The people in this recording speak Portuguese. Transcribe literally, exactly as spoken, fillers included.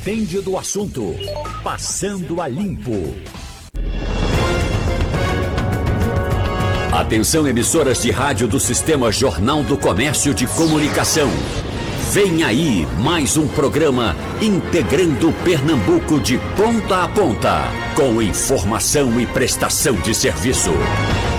entende do assunto. Passando a Limpo. Atenção, emissoras de rádio do Sistema Jornal do Comércio de Comunicação. Vem aí mais um programa integrando Pernambuco de ponta a ponta, com informação e prestação de serviço.